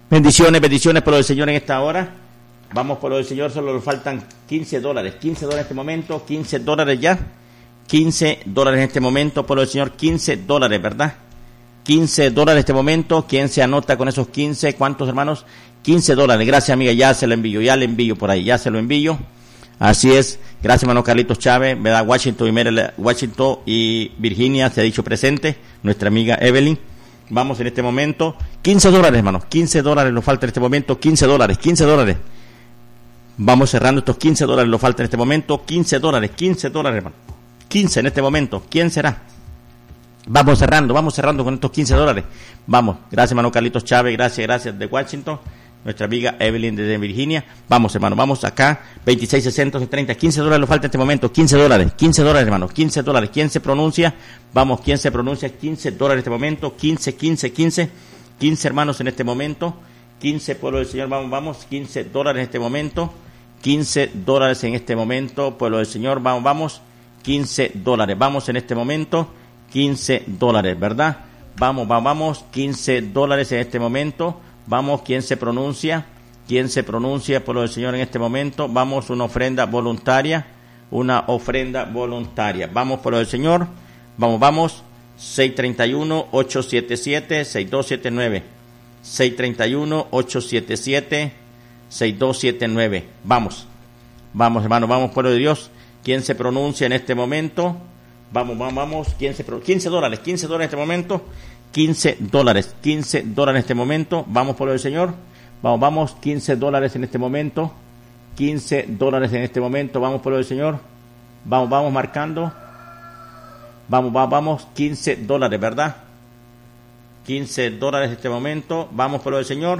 Bendiciones, bendiciones por lo del Señor en esta hora. Vamos por lo del Señor, solo nos faltan $15. $15 en este momento, $15 ya. $15 en este momento por lo del Señor, $15, ¿verdad? $15 en este momento. ¿Quién se anota con esos 15? ¿Cuántos, hermanos? $15. Gracias, amiga, ya se lo envío, ya le envío por ahí, ya se lo envío. Así es. Gracias, hermano Carlitos Chávez, ¿verdad? Washington y Virginia se ha dicho presente. Nuestra amiga Evelyn. Vamos en este momento. $15, hermanos. $15 nos falta en este momento. $15. Vamos cerrando estos $15 nos falta en este momento. $15, hermano. 15 en este momento. ¿Quién será? Vamos cerrando con estos $15. Vamos. Gracias, hermano Carlitos Chávez. Gracias de Washington. Nuestra amiga Evelyn desde Virginia. Vamos, hermano. Vamos acá. 26, 60, 30. $15 nos falta en este momento. $15, hermano. $15. ¿Quién se pronuncia? Vamos. ¿Quién se pronuncia? $15 en este momento. 15, hermanos, en este momento. 15, pueblo del Señor. Vamos. $15 en este momento. $15 en este momento. Pueblo del Señor. Vamos. $15. Vamos en este momento. $15, ¿verdad? Vamos. $15 en este momento. Vamos, ¿quién se pronuncia? Por lo del Señor en este momento? Vamos, una ofrenda voluntaria. Vamos, por lo del Señor. Vamos. 631-877-6279. 631-877-6279. Vamos, hermano, vamos, pueblo de Dios. ¿Quién se pronuncia en este momento? Vamos. $15 en este momento. $15 en este momento. Vamos, pueblo del Señor. Vamos, $15 en este momento. $15 en este momento. Vamos, pueblo del Señor. Vamos marcando. Vamos, $15, ¿verdad? $15 en este momento. Vamos, pueblo del Señor.